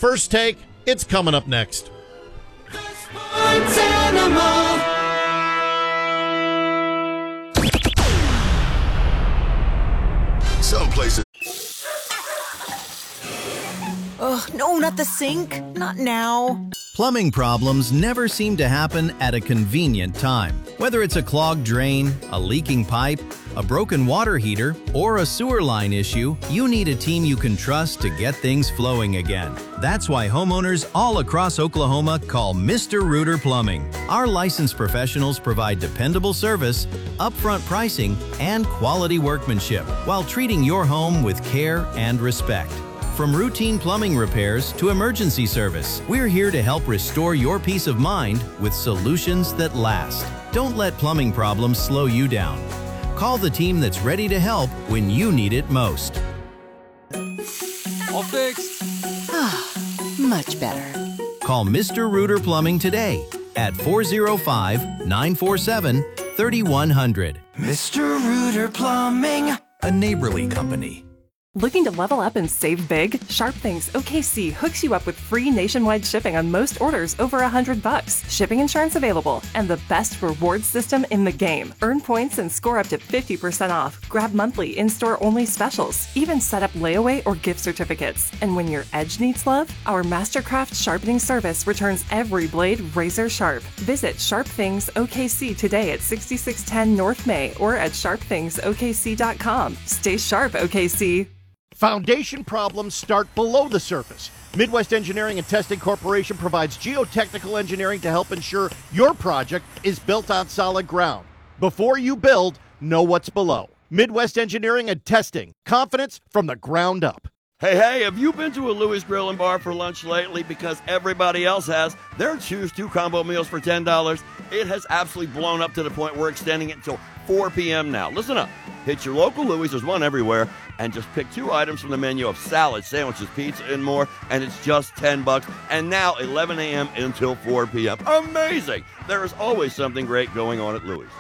First Take, it's coming up next. Some places. Ugh, no, not the sink. Not now. Plumbing problems never seem to happen at a convenient time. Whether it's a clogged drain, a leaking pipe, a broken water heater, or a sewer line issue, you need a team you can trust to get things flowing again. That's why homeowners all across Oklahoma call Mr. Rooter Plumbing. Our licensed professionals provide dependable service, upfront pricing, and quality workmanship while treating your home with care and respect. From routine plumbing repairs to emergency service, we're here to help restore your peace of mind with solutions that last. Don't let plumbing problems slow you down. Call the team that's ready to help when you need it most. All fixed. Much better. Call Mr. Rooter Plumbing today at 405-947-3100. Mr. Rooter Plumbing, a neighborly company. Looking to level up and save big? SharpThings OKC hooks you up with free nationwide shipping on most orders over $100. Shipping insurance available, and the best reward system in the game. Earn points and score up to 50% off. Grab monthly in-store only specials. Even set up layaway or gift certificates. And when your edge needs love, our Mastercraft sharpening service returns every blade razor sharp. Visit SharpThings OKC today at 6610 North May or at sharpthingsokc.com. Stay sharp, OKC. Foundation problems start below the surface. Midwest Engineering and Testing Corporation provides geotechnical engineering to help ensure your project is built on solid ground. Before you build, know what's below. Midwest Engineering and Testing. Confidence from the ground up. Hey, have you been to a Louis Grill and Bar for lunch lately? Because everybody else has. Their Choose 2 combo meals for $10. It has absolutely blown up to the point we're extending it until 4 p.m. now. Listen up. Hit your local Louis, there's one everywhere, and just pick 2 items from the menu of salad, sandwiches, pizza, and more, and it's just $10. And now 11 a.m. until 4 p.m. Amazing! There is always something great going on at Louis.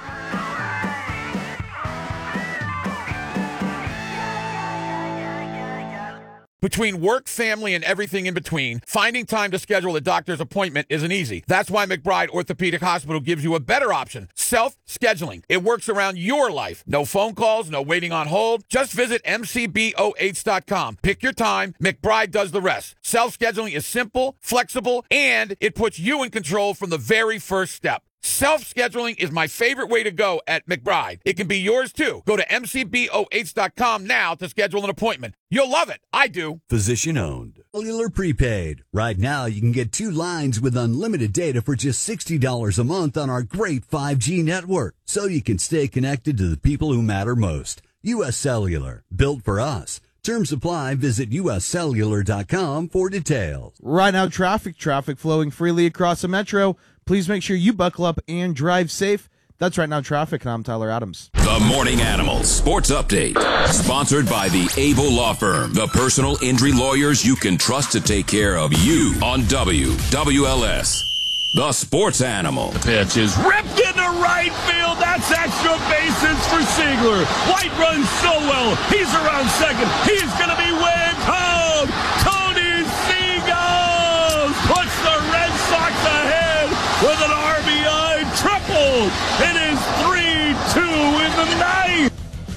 Between work, family, and everything in between, finding time to schedule a doctor's appointment isn't easy. That's why McBride Orthopedic Hospital gives you a better option, self-scheduling. It works around your life. No phone calls, no waiting on hold. Just visit mcboh.com. Pick your time. McBride does the rest. Self-scheduling is simple, flexible, and it puts you in control from the very first step. Self-scheduling is my favorite way to go at McBride. It can be yours too. Go to mcboh.com now to schedule an appointment. You'll love it. I do. Physician owned. Cellular prepaid. Right now you can get 2 lines with unlimited data for just $60 a month on our great 5G network. So you can stay connected to the people who matter most. U.S. Cellular. Built for us. Terms apply. Visit uscellular.com for details. Right now, traffic flowing freely across the metro. Please make sure you buckle up and drive safe. That's Right Now Traffic, and I'm Tyler Adams. The Morning Animals Sports Update. Sponsored by the Able Law Firm, the personal injury lawyers you can trust to take care of you on WWLS. The Sports Animal. The pitch is ripped into right field. That's extra bases for Ziegler. White runs so well. He's around second. He's going to be waved home. Tony Seagulls puts the Red Sox ahead with an RBI triple. It is 3-2 in the ninth.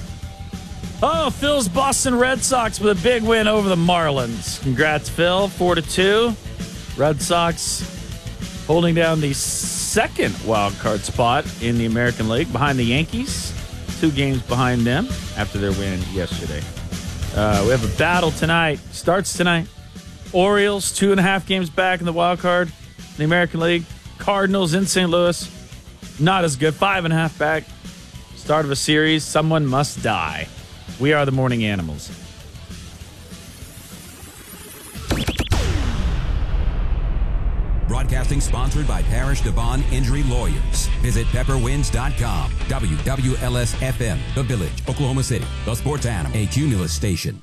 Oh, Phil's Boston Red Sox with a big win over the Marlins. Congrats, Phil. 4-2. Red Sox holding down the second wild card spot in the American League behind the Yankees. 2 games behind them after their win yesterday. We have a battle tonight. Starts tonight. Orioles, 2.5 games back in the wild card in the American League. Cardinals in St. Louis, not as good. 5.5 back. Start of a series. Someone must die. We are the Morning Animals. Broadcasting sponsored by Parish Devon Injury Lawyers. Visit pepperwinds.com. WWLS-FM, The Village, Oklahoma City. The Sports Animal, a Cumulus station.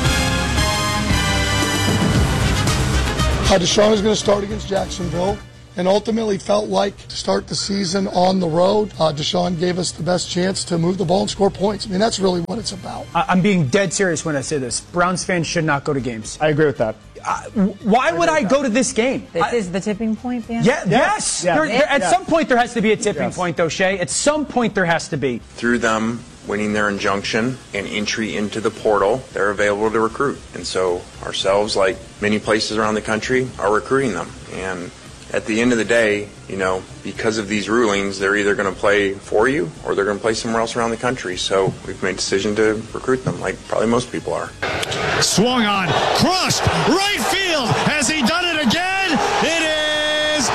Deshaun is going to start against Jacksonville. and ultimately felt like to start the season on the road, Deshaun gave us the best chance to move the ball and score points. I mean, that's really what it's about. I'm being dead serious when I say this. Browns fans should not go to games. I agree with that. Why would I go to this game? This is the tipping point, Dan? Yes. At some point, there has to be a tipping point, though, Shay. At some point, there has to be. Through them winning their injunction and entry into the portal, they're available to recruit. And so ourselves, like many places around the country, are recruiting them. And at the end of the day, because of these rulings, they're either going to play for you or they're going to play somewhere else around the country. So we've made a decision to recruit them, like probably most people are. Swung on, crushed, right field. Has he done it again? It is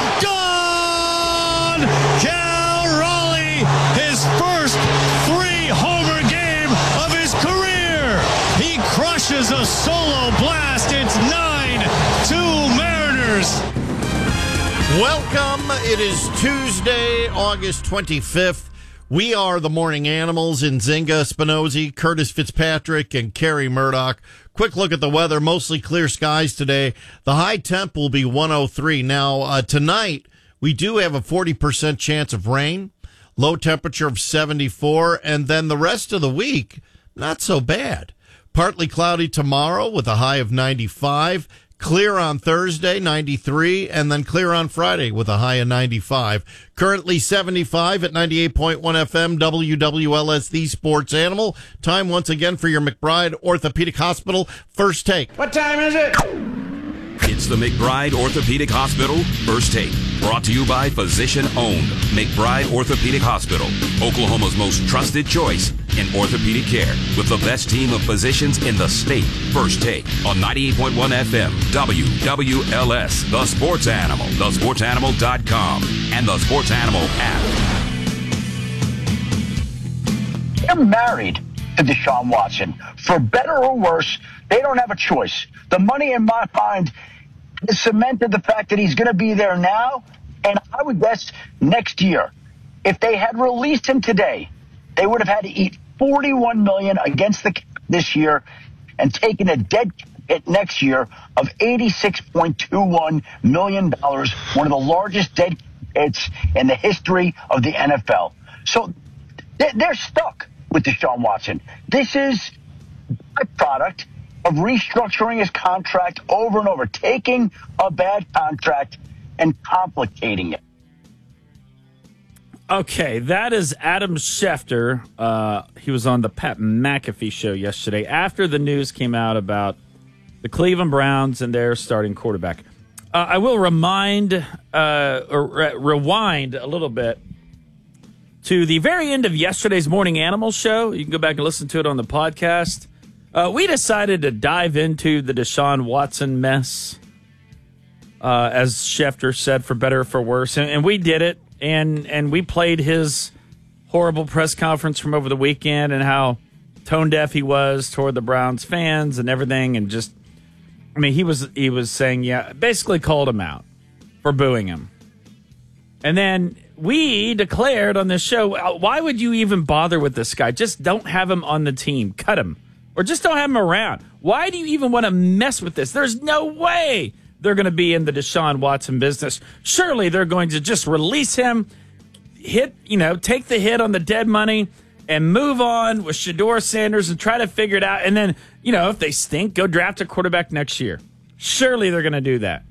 gone! Cal Raleigh, his first 3-homer game of his career. He crushes a solo blast. It's 9-2 Mariners. Welcome. It is Tuesday, August 25th. We are the Morning Animals in Zinga, Spinozzi, Curtis Fitzpatrick, and Kerry Murdoch. Quick look at the weather. Mostly clear skies today. The high temp will be 103. Now, tonight, we do have a 40% chance of rain. Low temperature of 74. And then the rest of the week, not so bad. Partly cloudy tomorrow with a high of 95. Clear on Thursday, 93, and then clear on Friday with a high of 95. Currently 75 at 98.1 FM, WWLS, the Sports Animal. Time once again for your McBride Orthopedic Hospital First Take. What time is it? It's the McBride Orthopedic Hospital First Take. Brought to you by Physician Owned McBride Orthopedic Hospital, Oklahoma's most trusted choice in orthopedic care, with the best team of physicians in the state. First Take on 98.1 FM, WWLS, The Sports Animal, thesportsanimal.com, and the Sports Animal app. They're married to Deshaun Watson. For better or worse, they don't have a choice. The money in my mind has cemented the fact that he's going to be there now, and I would guess next year. If they had released him today, they would have had to eat $41 million against the cap this year and taken a dead hit next year of $86.21 million, one of the largest dead hits in the history of the NFL. So they're stuck with Deshaun Watson. This is a product of restructuring his contract over and over, taking a bad contract and complicating it. Okay, that is Adam Schefter. He was on the Pat McAfee show yesterday after the news came out about the Cleveland Browns and their starting quarterback. I will rewind a little bit to the very end of yesterday's Morning Animal show. You can go back and listen to it on the podcast. We decided to dive into the Deshaun Watson mess, as Schefter said, for better or for worse, and we did it. And we played his horrible press conference from over the weekend and how tone deaf he was toward the Browns fans and everything. And just, I mean, he was saying, basically called him out for booing him. And then we declared on this show, why would you even bother with this guy? Just don't have him on the team. Cut him. Or just don't have him around. Why do you even want to mess with this? There's no way they're going to be in the Deshaun Watson business. Surely they're going to just release him, take the hit on the dead money, and move on with Shedeur Sanders and try to figure it out. And then, if they stink, go draft a quarterback next year. Surely they're going to do that.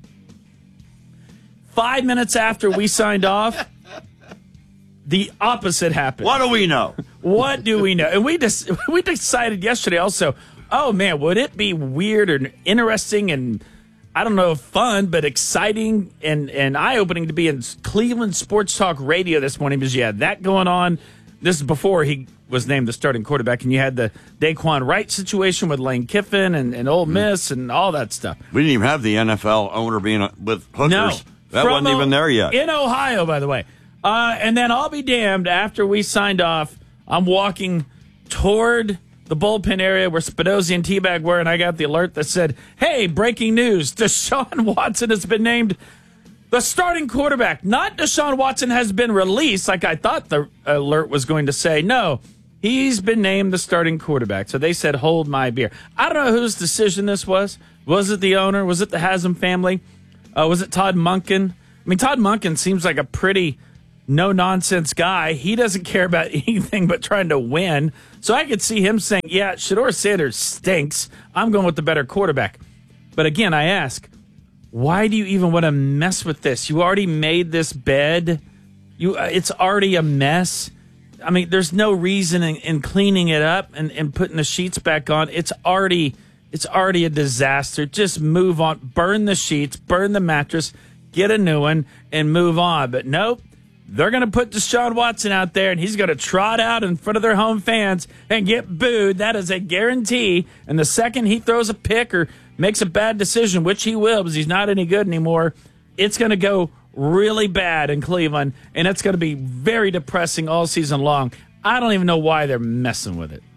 5 minutes after we signed off, the opposite happened. What do we know? What do we know? And we decided yesterday also, oh, man, would it be weird or interesting and I don't know, fun, but exciting and eye-opening to be in Cleveland Sports Talk Radio this morning because you had that going on. This is before he was named the starting quarterback, and you had the Daquan Wright situation with Lane Kiffin and Ole Miss and all that stuff. We didn't even have the NFL owner being with hookers. No. That wasn't even there yet. In Ohio, by the way. And then I'll be damned, after we signed off, I'm walking toward the bullpen area where Spinozzi and Teabag were, and I got the alert that said, hey, breaking news, Deshaun Watson has been named the starting quarterback. Not Deshaun Watson has been released, like I thought the alert was going to say. No, he's been named the starting quarterback. So they said, hold my beer. I don't know whose decision this was. Was it the owner? Was it the Haslam family? Was it Todd Monken? I mean, Todd Monken seems like a pretty no-nonsense guy. He doesn't care about anything but trying to win. So I could see him saying, yeah, Shedeur Sanders stinks. I'm going with the better quarterback. But again, I ask, why do you even want to mess with this? You already made this bed. It's already a mess. I mean, there's no reason in cleaning it up and putting the sheets back on. It's already a disaster. Just move on. Burn the sheets, burn the mattress, get a new one, and move on. But nope, they're going to put Deshaun Watson out there, and he's going to trot out in front of their home fans and get booed. That is a guarantee. And the second he throws a pick or makes a bad decision, which he will because he's not any good anymore, it's going to go really bad in Cleveland, and it's going to be very depressing all season long. I don't even know why they're messing with it.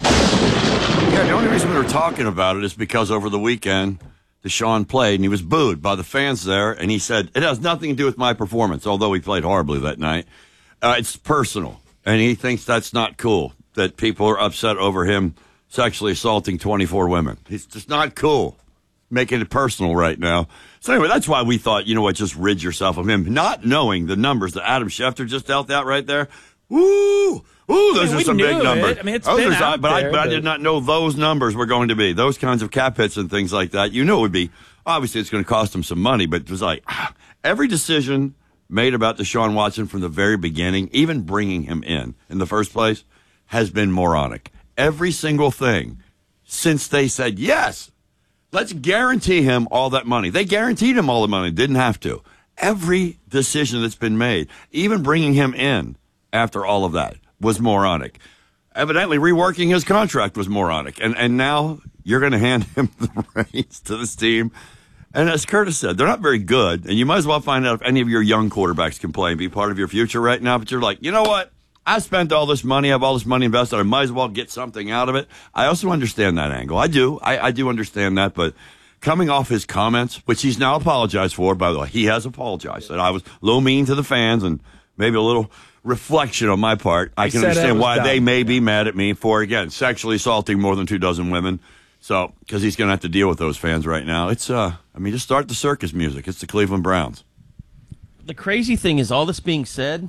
Yeah, the only reason we were talking about it is because over the weekend, Deshaun played, and he was booed by the fans there, and he said, it has nothing to do with my performance, although he played horribly that night. It's personal, and he thinks that's not cool, that people are upset over him sexually assaulting 24 women. It's just not cool, making it personal right now. So anyway, that's why we thought, you know what, just rid yourself of him. Not knowing the numbers that Adam Schefter just dealt out right there. Ooh, those are some big numbers. I mean, it's been out but there, I did not know those numbers were going to be. Those kinds of cap hits and things like that. You know it would be. Obviously, it's going to cost him some money, but it was like every decision made about Deshaun Watson from the very beginning, even bringing him in the first place, has been moronic. Every single thing since they said, yes, let's guarantee him all that money. They guaranteed him all the money. Didn't have to. Every decision that's been made, even bringing him in after all of that, was moronic. Evidently, reworking his contract was moronic. And now you're going to hand him the reins to this team. And as Curtis said, they're not very good. And you might as well find out if any of your young quarterbacks can play and be part of your future right now. But you're like, you know what? I spent all this money. I have all this money invested. I might as well get something out of it. I also understand that angle. I do. I do understand that. But coming off his comments, which he's now apologized for, by the way, he has apologized. That I was a little mean to the fans and maybe a little reflection on my part. I can understand why they may be mad at me for, again, sexually assaulting more than 24 women. So, because he's going to have to deal with those fans right now. It's, just start the circus music. It's the Cleveland Browns. The crazy thing is, all this being said,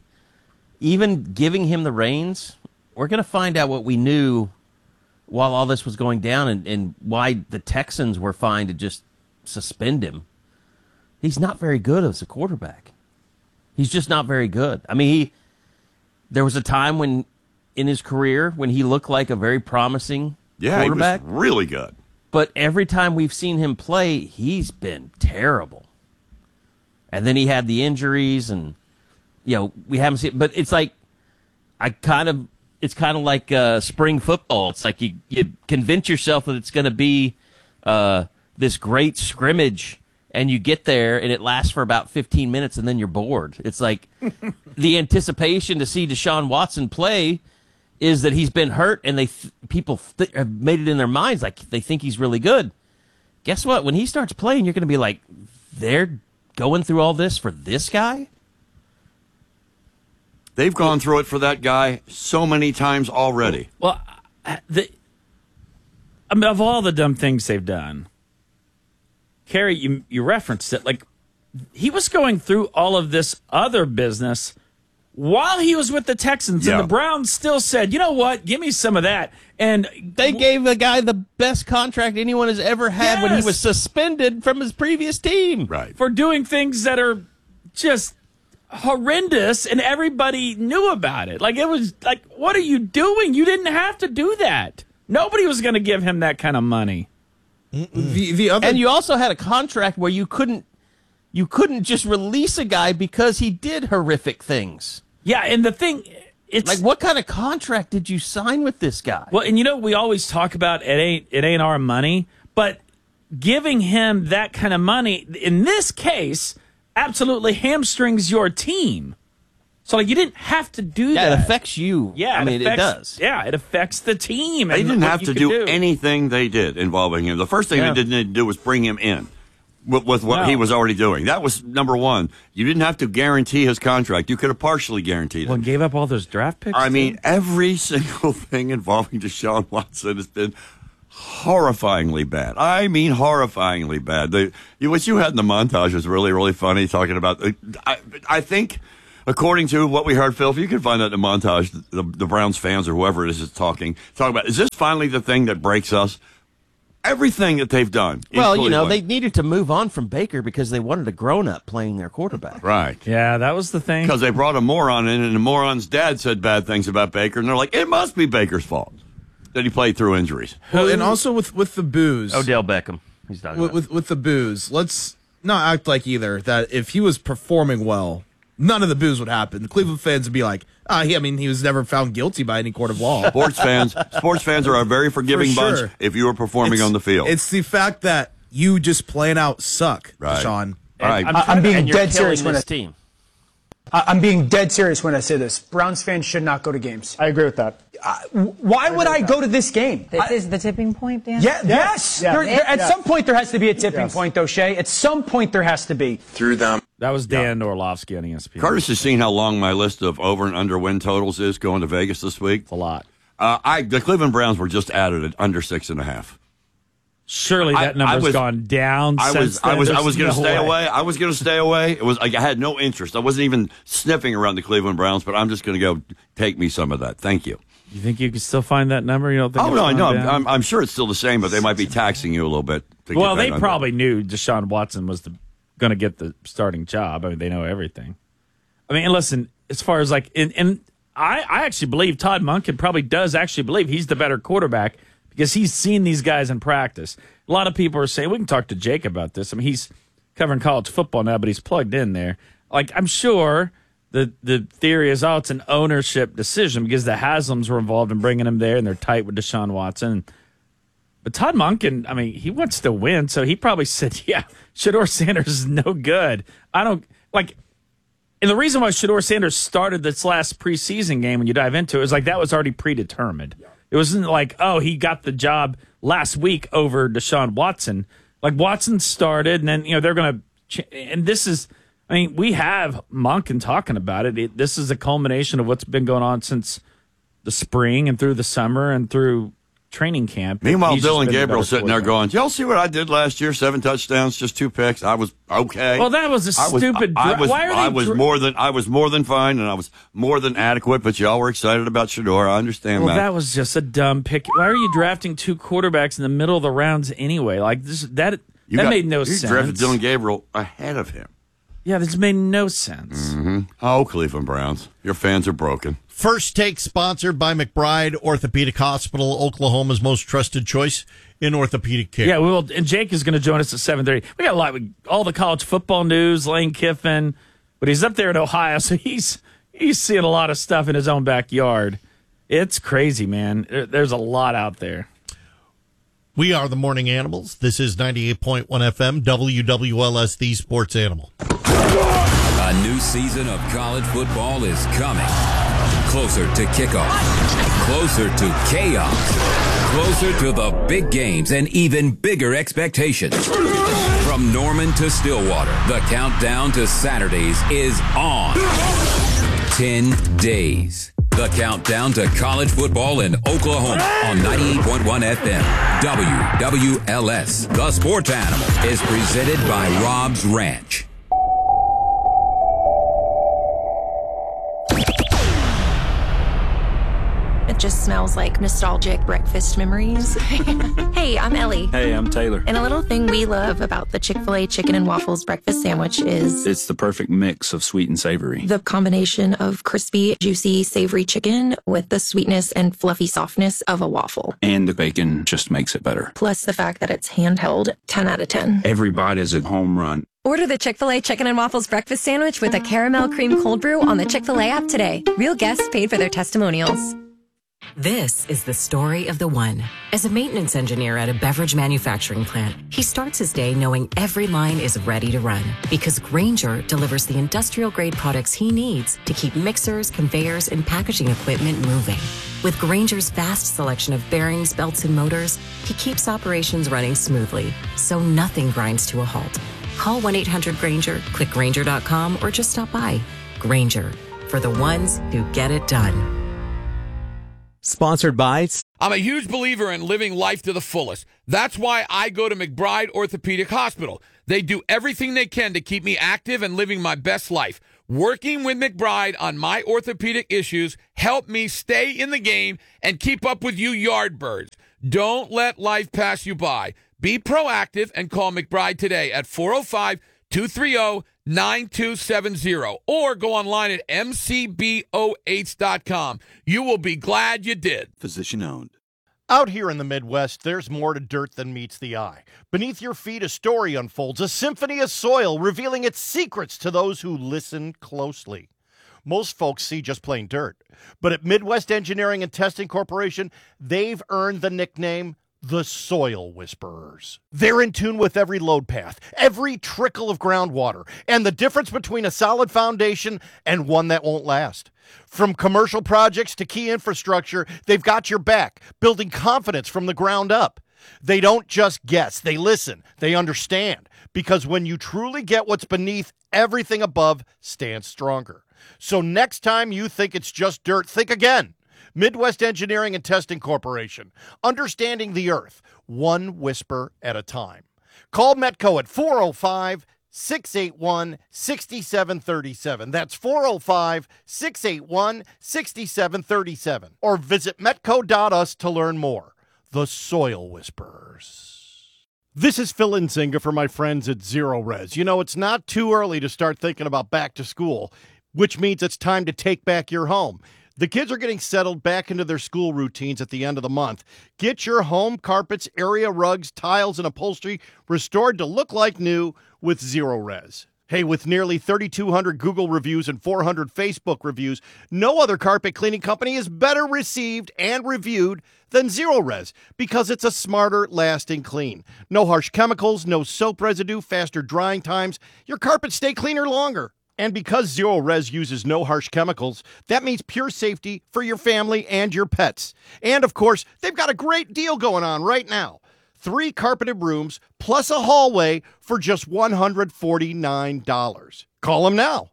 even giving him the reins, we're going to find out what we knew while all this was going down and why the Texans were fine to just suspend him. He's not very good as a quarterback. He's just not very good. I mean, there was a time when in his career when he looked like a very promising quarterback. He was really good. But every time we've seen him play, he's been terrible. And then he had the injuries, and we haven't seen. But it's like it's kind of like spring football. It's like you convince yourself that it's going to be this great scrimmage. And you get there, and it lasts for about 15 minutes, and then you're bored. It's like the anticipation to see Deshaun Watson play is that he's been hurt, and people have made it in their minds like they think he's really good. Guess what? When he starts playing, you're going to be like, they're going through all this for this guy? They've gone through it for that guy so many times already. Well, of all the dumb things they've done, Kerry, you referenced it. Like, he was going through all of this other business while he was with the Texans, and the Browns still said, you know what, give me some of that. And they gave the guy the best contract anyone has ever had when he was suspended from his previous team. Right. For doing things that are just horrendous, and everybody knew about it. Like, it was like, what are you doing? You didn't have to do that. Nobody was going to give him that kind of money. And you also had a contract where you couldn't just release a guy because he did horrific things. Yeah, and the thing, it's like, what kind of contract did you sign with this guy? Well, and we always talk about it ain't our money, but giving him that kind of money in this case absolutely hamstrings your team. So, like, you didn't have to do that. Yeah, it affects you. Yeah, it does. Yeah, it affects the team. They didn't have to do anything they did involving him. The first thing they didn't do was bring him in with what he was already doing. That was number one. You didn't have to guarantee his contract. You could have partially guaranteed it. Well, gave up all those draft picks? I mean, every single thing involving Deshaun Watson has been horrifyingly bad. I mean, horrifyingly bad. What you had in the montage was really, really funny, talking about, I think, according to what we heard, Phil, if you can find that in the montage, the Browns fans or whoever it is talking about, is this finally the thing that breaks us? Everything that they've done. Well, they needed to move on from Baker because they wanted a grown-up playing their quarterback. Right. Yeah, that was the thing. Because they brought a moron in, and the moron's dad said bad things about Baker, and they're like, it must be Baker's fault that he played through injuries. Well, and also with the booze. Odell Beckham. He's talking about. With the booze, let's not act like either that if he was performing well, none of the booze would happen. The Cleveland fans would be like, he was never found guilty by any court of law. Sports fans are a very forgiving bunch if you were performing on the field. It's the fact that you just plain out suck, right. Deshaun. Right. I'm being dead serious when team. I'm being dead serious when I say this. Browns fans should not go to games. I agree with that. Why would I go to this game? This is the tipping point, Dan? Yes. At some point, there has to be a tipping point, though, Shay. At some point, there has to be. Through them. That was Dan Orlovsky on ESPN. Curtis has seen how long my list of over and under win totals is going to Vegas this week. It's a lot. The Cleveland Browns were just added at under 6.5. Surely that number's gone down. I was going to stay away. I was going to stay away. It was I had no interest. I wasn't even sniffing around the Cleveland Browns, but I'm just going to go take me some of that. Thank you. You think you can still find that number? You don't think? Oh no, I know. I'm sure it's still the same, but they might be taxing you a little bit. Well, they probably knew Deshaun Watson was going to get the starting job. I mean, they know everything. I mean, and listen, as far as like, and I actually believe Todd Monken probably does actually believe he's the better quarterback because he's seen these guys in practice. A lot of people are saying, we can talk to Jake about this. I mean, he's covering college football now, but he's plugged in there. Like, I'm sure the theory is, it's an ownership decision because the Haslams were involved in bringing him there, and they're tight with Deshaun Watson. But Todd Monken, I mean, he wants to win, so he probably said, Shedeur Sanders is no good. And the reason why Shedeur Sanders started this last preseason game, when you dive into it, is like that was already predetermined. Yeah. It wasn't like, he got the job last week over Deshaun Watson. Like, Watson started, and then, they're going to – and this is – I mean, we have Monken talking about it. This is a culmination of what's been going on since the spring and through the summer and through training camp. Meanwhile, Dylan Gabriel sitting there going, y'all see what I did last year? 7 touchdowns, just 2 picks. I was okay. Well, that was stupid. I was more than fine, and I was more than adequate, but y'all were excited about Shedeur. I understand that. That was just a dumb pick. Why are you drafting 2 quarterbacks in the middle of the rounds anyway? Like that made no sense. You drafted Dylan Gabriel ahead of him. Yeah, this made no sense. Mm-hmm. Oh, Cleveland Browns. Your fans are broken. First Take, sponsored by McBride Orthopedic Hospital, Oklahoma's most trusted choice in orthopedic care. Yeah, and Jake is going to join us at 7:30. We got a lot, all the college football news, Lane Kiffin, but he's up there in Ohio, so he's seeing a lot of stuff in his own backyard. It's crazy, man. There's a lot out there. We are the Morning Animals. This is 98.1 FM, WWLS, the Sports Animal. A new season of college football is coming. Closer to kickoff. Closer to chaos. Closer to the big games and even bigger expectations. From Norman to Stillwater, the countdown to Saturdays is on. 10 days. The countdown to college football in Oklahoma on 98.1 FM. WWLS. The Sports Animal is presented by Rob's Ranch. It just smells like nostalgic breakfast memories. Hey, I'm Ellie. Hey, I'm Taylor. And a little thing we love about the Chick-fil-A chicken and waffles breakfast sandwich is it's the perfect mix of sweet and savory. The combination of crispy, juicy, savory chicken with the sweetness and fluffy softness of a waffle. And the bacon just makes it better. Plus the fact that it's handheld, 10 out of 10. Every bite is a home run. Order the Chick-fil-A Chicken and Waffles breakfast sandwich with a caramel cream cold brew on the Chick-fil-A app today. Real guests paid for their testimonials. This is the story of the one. As a maintenance engineer at a beverage manufacturing plant, he starts his day knowing every line is ready to run because Grainger delivers the industrial-grade products he needs to keep mixers, conveyors, and packaging equipment moving. With Grainger's vast selection of bearings, belts, and motors, he keeps operations running smoothly, so nothing grinds to a halt. Call 1-800-GRAINGER, click Grainger.com, or just stop by. Grainger, for the ones who get it done. Sponsored by... I'm a huge believer in living life to the fullest. That's why I go to McBride Orthopedic Hospital. They do everything they can to keep me active and living my best life. Working with McBride on my orthopedic issues helped me stay in the game and keep up with you yardbirds. Don't let life pass you by. Be proactive and call McBride today at 405-230-9270 or go online at mcboh.com. You will be glad you did. Physician owned. Out here in the Midwest, there's more to dirt than meets the eye. Beneath your feet, a story unfolds, a symphony of soil revealing its secrets to those who listen closely. Most folks see just plain dirt, but at Midwest Engineering and Testing Corporation, they've earned the nickname the Soil Whisperers. They're in tune with every load path, every trickle of groundwater, and the difference between a solid foundation and one that won't last. From commercial projects to key infrastructure, they've got your back, building confidence from the ground up. They don't just guess, they listen, they understand, because when you truly get what's beneath, everything above stands stronger. So next time you think it's just dirt, think again. Midwest Engineering and Testing Corporation, understanding the earth, one whisper at a time. Call Metco at 405-681-6737. That's 405-681-6737. Or visit metco.us to learn more. The Soil Whisperers. This is Phil Nzinga for my friends at Zero Res. You know, it's not too early to start thinking about back to school, which means it's time to take back your home. The kids are getting settled back into their school routines at the end of the month. Get your home carpets, area rugs, tiles, and upholstery restored to look like new with Zero Res. Hey, with nearly 3,200 Google reviews and 400 Facebook reviews, no other carpet cleaning company is better received and reviewed than Zero Res because it's a smarter, lasting clean. No harsh chemicals, no soap residue, faster drying times. Your carpets stay cleaner longer. And because Zero Res uses no harsh chemicals, that means pure safety for your family and your pets. And of course, they've got a great deal going on right now. 3 carpeted rooms plus a hallway for just $149. Call them now,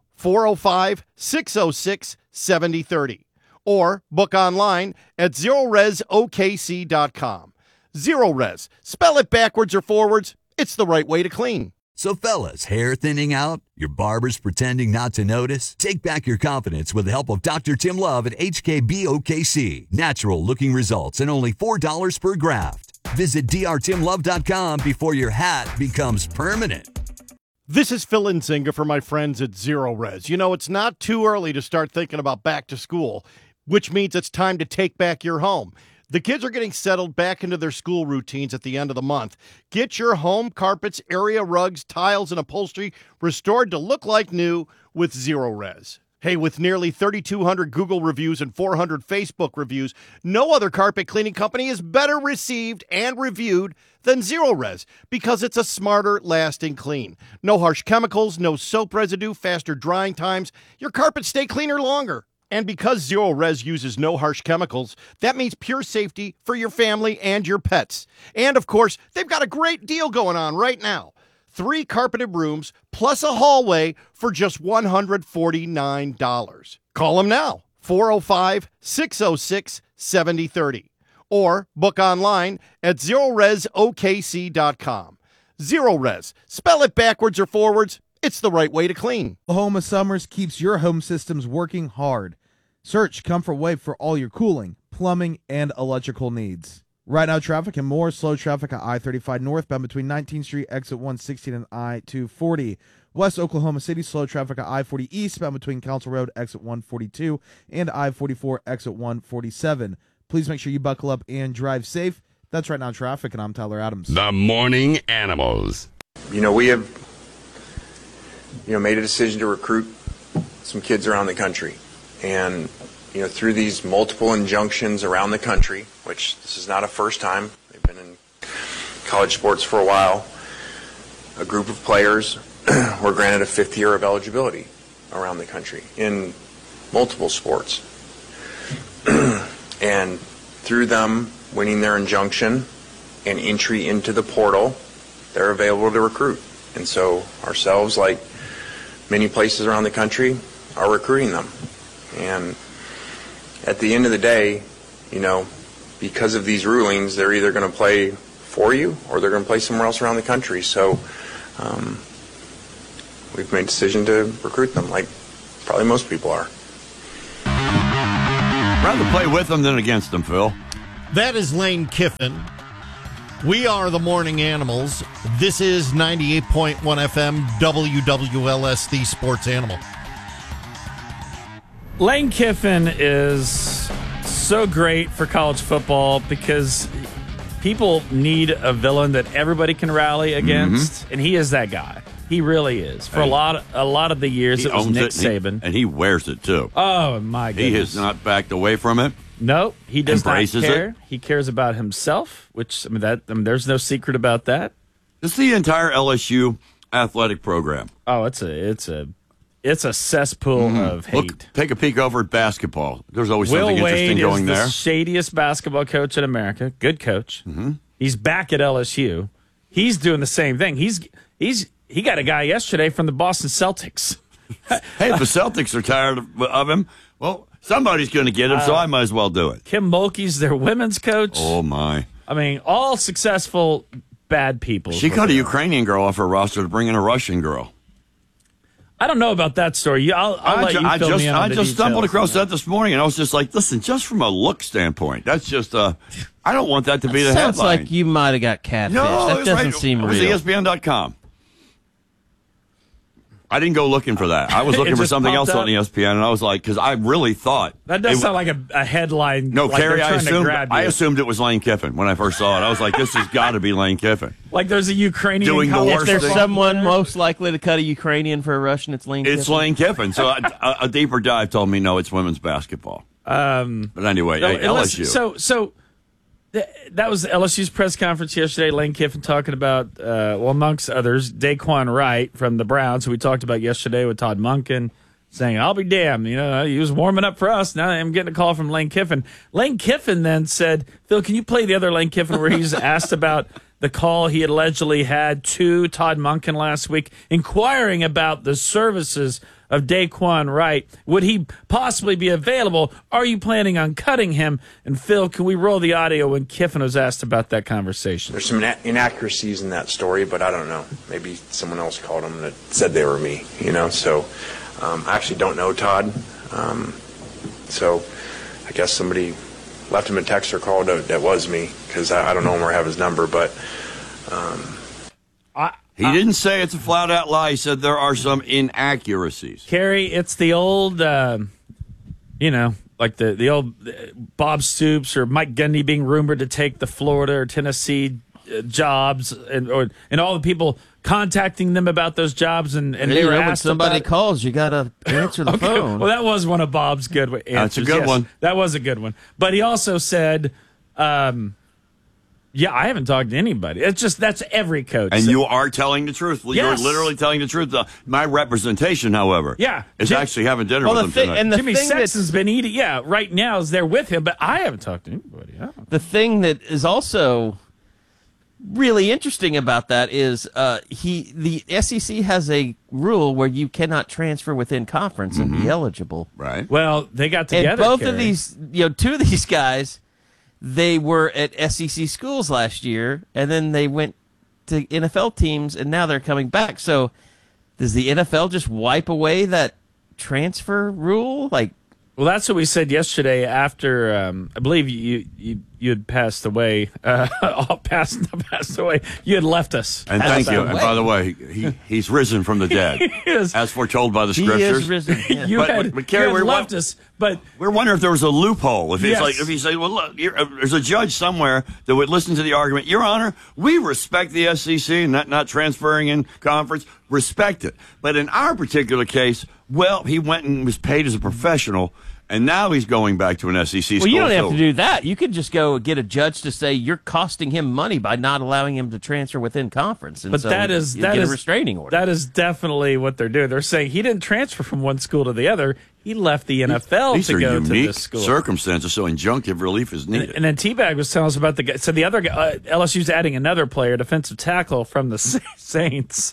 405-606-7030. Or book online at ZeroResOKC.com. Zero Res. Spell it backwards or forwards. It's the right way to clean. So fellas, hair thinning out? Your barber's pretending not to notice? Take back your confidence with the help of Dr. Tim Love at HKBOKC. Natural looking results and only $4 per graft. Visit drtimlove.com before your hat becomes permanent. This is Phil Nzinga for my friends at Zero Res. You know, it's not too early to start thinking about back to school, which means it's time to take back your home. The kids are getting settled back into their school routines at the end of the month. Get your home carpets, area rugs, tiles, and upholstery restored to look like new with Zero Res. Hey, with nearly 3,200 Google reviews and 400 Facebook reviews, no other carpet cleaning company is better received and reviewed than Zero Res because it's a smarter, lasting clean. No harsh chemicals, no soap residue, faster drying times. Your carpets stay cleaner longer. And because Zero Res uses no harsh chemicals, that means pure safety for your family and your pets. And of course, they've got a great deal going on right now. 3 carpeted rooms plus a hallway for just $149. Call them now, 405-606-7030. Or book online at ZeroResOKC.com. Zero Res. Spell it backwards or forwards. It's the right way to clean. Oklahoma Summers keeps your home systems working hard. Search Comfort Wave for all your cooling, plumbing, and electrical needs. Right now, traffic and more slow traffic at I-35 northbound between 19th Street, exit 116, and I-240. West Oklahoma City, slow traffic at I-40 eastbound between Council Road, exit 142, and I-44, exit 147. Please make sure you buckle up and drive safe. That's Right Now Traffic, and I'm Tyler Adams. The Morning Animals. We have made a decision to recruit some kids around the country. And, through these multiple injunctions around the country, which this is not a first time, they've been in college sports for a while, a group of players were granted a 5th year of eligibility around the country in multiple sports. And through them winning their injunction and entry into the portal, they're available to recruit. And so ourselves, like many places around the country, are recruiting them. And at the end of the day, because of these rulings, they're either going to play for you or they're going to play somewhere else around the country. So we've made a decision to recruit them, like probably most people are. Rather play with them than against them, Phil. That is Lane Kiffin. We are the Morning Animals. This is 98.1 FM WWLS, the Sports Animal. Lane Kiffin is so great for college football because people need a villain that everybody can rally against, and he is that guy. He really is. For a lot of the years, it was Nick Saban. And he wears it, too. Oh, my goodness. He has not backed away from it. No, he does Embraces not care. it. He cares about himself, which, there's no secret about that. It's the entire LSU athletic program. Oh, it's a cesspool of hate. Look, take a peek over at basketball. There's always Will something interesting Wade going is there. the shadiest basketball coach in America. Good coach. Mm-hmm. He's back at LSU. He's doing the same thing. He got a guy yesterday from the Boston Celtics. Hey, if the Celtics are tired of him, well, somebody's going to get him, so I might as well do it. Kim Mulkey's their women's coach. Oh, my. I mean, all successful bad people. She cut a Ukrainian girl off her roster to bring in a Russian girl. I don't know about that story. I'll let you fill me in on the just stumbled details. across that this morning, and I was just like, listen, just from a look standpoint, that's just, I don't want that to be the Sounds headline. like you might have got catfished. No, that doesn't seem real. It was ESPN.com. I didn't go looking for that. I was looking for something else on ESPN, and I was like, because I really thought That does sound like a headline. No, like Carrie, they're trying to grab you. I assumed it was Lane Kiffin when I first saw it. I was like, this has got to be Lane Kiffin. Like there's a Ukrainian doing the college worst If there's thing. someone most likely to cut a Ukrainian for a Russian, it's Lane Kiffin. It's Lane Kiffin. So a deeper dive told me, no, it's women's basketball. But anyway, No, LSU. So that was LSU's press conference yesterday. Lane Kiffin talking about, amongst others, Daquan Wright from the Browns, who we talked about yesterday with Todd Monken, saying, I'll be damned. He was warming up for us. Now I'm getting a call from Lane Kiffin. Lane Kiffin then said, Phil, can you play the other Lane Kiffin where he's asked about the call he allegedly had to Todd Monken last week, inquiring about the services of Daquan Wright. Would he possibly be available? Are you planning on cutting him? And Phil, can we roll the audio when Kiffin was asked about that conversation? There's some inaccuracies in that story, but I don't know. Maybe someone else called them that said they were me, So I actually don't know Todd. So I guess somebody left him a text or call that was me, because I don't know him or have his number, but... He didn't say it's a flat-out lie. He said there are some inaccuracies. Kerry, it's the old, like the old Bob Stoops or Mike Gundy being rumored to take the Florida or Tennessee jobs, and all the people contacting them about those jobs, and they were asked when somebody about calls, you got to answer the phone. Well, that was one of Bob's good answers. That's a good one. That was a good one. But he also said, yeah, I haven't talked to anybody. It's just, that's every coach. And you are telling the truth. Yes. You're literally telling the truth. My representation, however, is actually having dinner with him tonight. And Jimmy Sexton's been eating, right now is there with him, but I haven't talked to anybody. The thing that is also really interesting about that is the SEC has a rule where you cannot transfer within conference and be eligible. Right. Well, they got together. And both Kerry. of these, two of these guys, they were at SEC schools last year, and then they went to NFL teams, and now they're coming back. So does the NFL just wipe away that transfer rule? Well, that's what we said yesterday after, I believe you had passed away. Passed away. You had left us. And thank you. And by the way, he's risen from the dead, as foretold by the scriptures. He is risen. Yeah. But Kerry, you had left us. But we're wondering if there was a loophole. If it's Yes. if you say, well, look, there's a judge somewhere that would listen to the argument. Your Honor, we respect the SEC and not transferring in conference. Respect it. But in our particular case, well, he went and was paid as a professional. And now he's going back to an SEC school. Well, you don't have to do that. You could just go get a judge to say you're costing him money by not allowing him to transfer within conference. And But so that is you get a restraining order. That is definitely what they're doing. They're saying he didn't transfer from one school to the other. He left the NFL These to are go unique to this school. circumstances, so injunctive relief is needed. And then T-Bag was telling us about the guy. So the other guy, LSU's adding another player, defensive tackle from the Saints.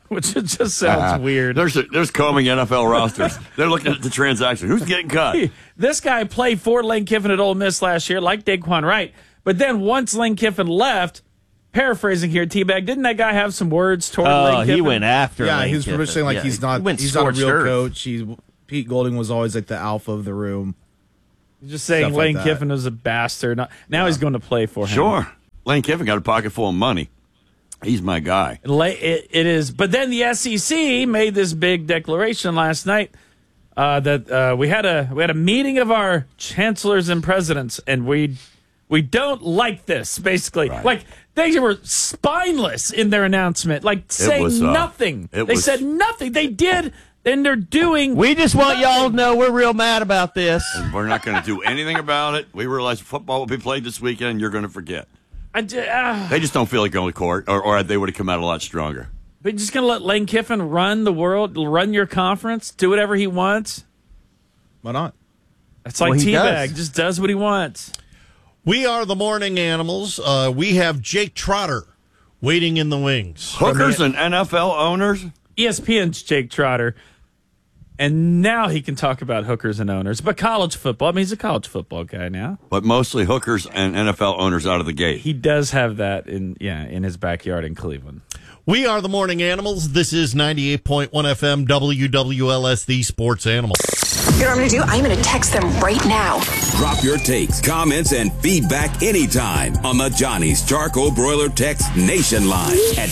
which just sounds weird. There's combing NFL rosters. They're looking at the transaction. Who's getting cut? This guy played for Lane Kiffin at Ole Miss last year, like Daquan Wright. But then once Lane Kiffin left, paraphrasing here, T-Bag, didn't that guy have some words toward Lane Kiffin? He went after Yeah, Lane he was Kiffin. saying like he's not a real coach. Pete Golding was always like the alpha of the room. He's just saying Lane Kiffin was a bastard. Now he's going to play for him. Sure. Lane Kiffin got a pocket full of money. He's my guy. It is. But then the SEC made this big declaration last night that we had a meeting of our chancellors and presidents, and we don't like this, basically. Right. Like, they were spineless in their announcement, like saying nothing. They said nothing. They did, and they're doing We just want y'all to know we're real mad about this. And we're not going to do anything about it. We realize football will be played this weekend, and you're going to forget. They just don't feel like going to court, or they would have come out a lot stronger. But you're just going to let Lane Kiffin run the world, run your conference, do whatever he wants? Why not? It's like T-Bag, just does what he wants. We are the morning animals. We have Jake Trotter waiting in the wings. Hookers and NFL owners? ESPN's Jake Trotter. And now he can talk about hookers and owners. But college football, I mean, he's a college football guy now. But mostly hookers and NFL owners out of the gate. He does have that in his backyard in Cleveland. We are the morning animals. This is 98.1 FM WWLS, the sports animal. You know what I'm going to do? I'm going to text them right now. Drop your takes, comments, and feedback anytime on the Johnny's Charcoal Broiler Text Nation line at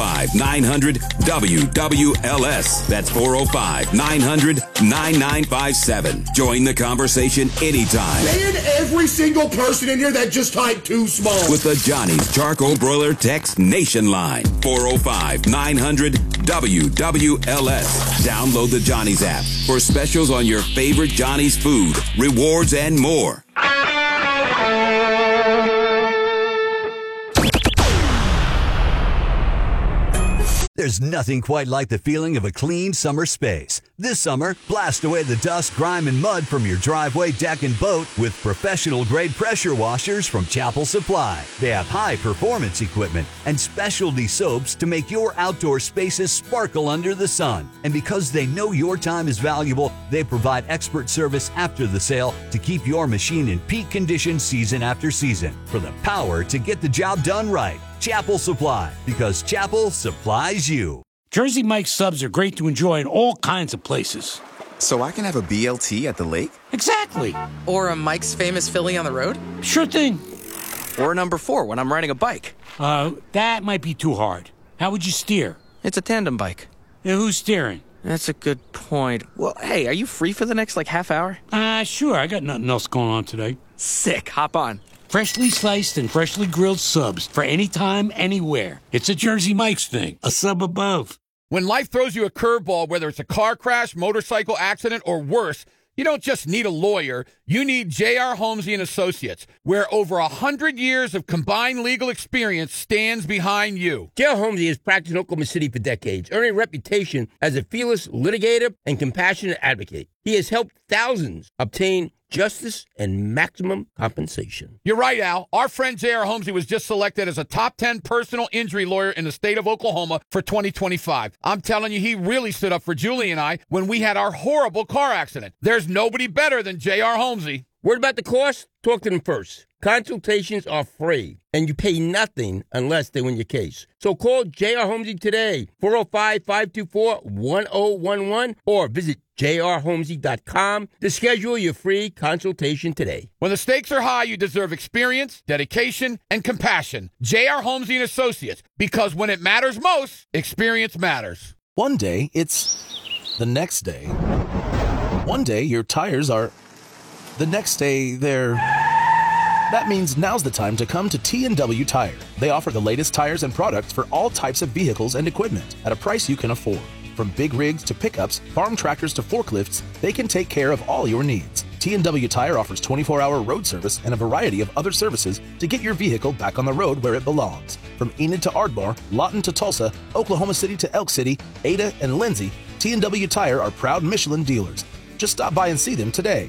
405-900-WWLS. That's 405-900-9957. Join the conversation anytime. And every single person in here that just typed too small. With the Johnny's Charcoal Broiler Text Nation line. 405-900-WWLS. Download the Johnny's app for specials on your favorite Johnny's food, rewards, and more. There's nothing quite like the feeling of a clean summer space. This summer, blast away the dust, grime, and mud from your driveway, deck, and boat with professional-grade pressure washers from Chapel Supply. They have high-performance equipment and specialty soaps to make your outdoor spaces sparkle under the sun. And because they know your time is valuable, they provide expert service after the sale to keep your machine in peak condition season after season. For the power to get the job done right. Chapel Supply, because Chapel supplies you. Jersey Mike's subs are great to enjoy in all kinds of places. So I can have a BLT at the lake? Exactly. Or a Mike's Famous Philly on the road? Sure thing. Or a number 4 when I'm riding a bike. That might be too hard. How would you steer? It's a tandem bike. Yeah, who's steering? That's a good point. Well, hey, are you free for the next, half hour? Sure. I got nothing else going on today. Sick. Hop on. Freshly sliced and freshly grilled subs for any time, anywhere. It's a Jersey Mike's thing. A sub above. When life throws you a curveball, whether it's a car crash, motorcycle accident, or worse, you don't just need a lawyer. You need J.R. Holmesy & Associates, where over 100 years of combined legal experience stands behind you. J.R. Holmesy has practiced in Oklahoma City for decades, earning a reputation as a fearless litigator and compassionate advocate. He has helped thousands obtain justice and maximum compensation. You're right, Al. Our friend J.R. Holmesy was just selected as a top 10 personal injury lawyer in the state of Oklahoma for 2025. I'm telling you, he really stood up for Julie and I when we had our horrible car accident. There's nobody better than J.R. Holmesy. Worried about the cost? Talk to them first. Consultations are free, and you pay nothing unless they win your case. So call J.R. Holmesy today, 405-524-1011, or visit jrholmesy.com to schedule your free consultation today. When the stakes are high, you deserve experience, dedication, and compassion. J.R. Holmesy & Associates, because when it matters most, experience matters. One day, it's the next day. One day, your tires are... The next day, they're... That means now's the time to come to T&W Tire. They offer the latest tires and products for all types of vehicles and equipment at a price you can afford. From big rigs to pickups, farm tractors to forklifts, they can take care of all your needs. T&W Tire offers 24-hour road service and a variety of other services to get your vehicle back on the road where it belongs. From Enid to Ardmore, Lawton to Tulsa, Oklahoma City to Elk City, Ada and Lindsay, T&W Tire are proud Michelin dealers. Just stop by and see them today.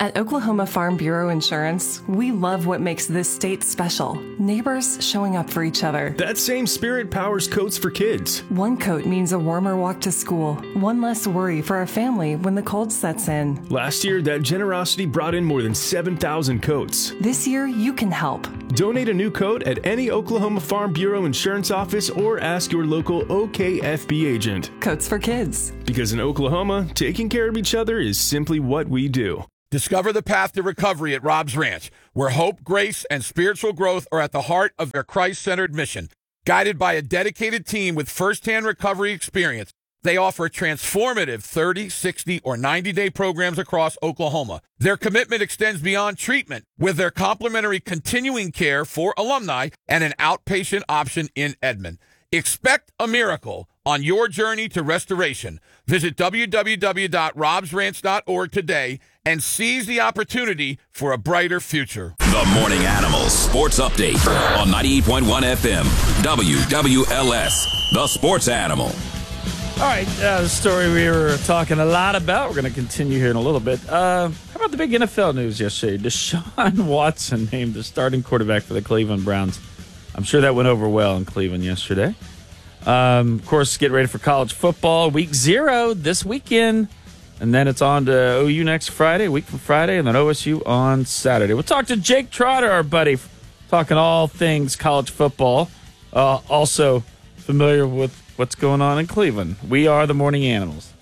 At Oklahoma Farm Bureau Insurance, we love what makes this state special. Neighbors showing up for each other. That same spirit powers Coats for Kids. One coat means a warmer walk to school. One less worry for our family when the cold sets in. Last year, that generosity brought in more than 7,000 coats. This year, you can help. Donate a new coat at any Oklahoma Farm Bureau Insurance office or ask your local OKFB agent. Coats for Kids. Because in Oklahoma, taking care of each other is simply what we do. Discover the path to recovery at Rob's Ranch, where hope, grace, and spiritual growth are at the heart of their Christ-centered mission. Guided by a dedicated team with firsthand recovery experience, they offer transformative 30, 60, or 90-day programs across Oklahoma. Their commitment extends beyond treatment with their complimentary continuing care for alumni and an outpatient option in Edmond. Expect a miracle on your journey to restoration. Visit www.robsranch.org today and seize the opportunity for a brighter future. The Morning Animals Sports Update on 98.1 FM, WWLS, the Sports Animal. All right, the story we were talking a lot about. We're going to continue here in a little bit. How about the big NFL news yesterday? Deshaun Watson named the starting quarterback for the Cleveland Browns. I'm sure that went over well in Cleveland yesterday. Of course, get ready for college football. Week 0 this weekend. And then it's on to OU next Friday, a week from Friday, and then OSU on Saturday. We'll talk to Jake Trotter, our buddy, talking all things college football. Also familiar with what's going on in Cleveland. We are the Morning Animals.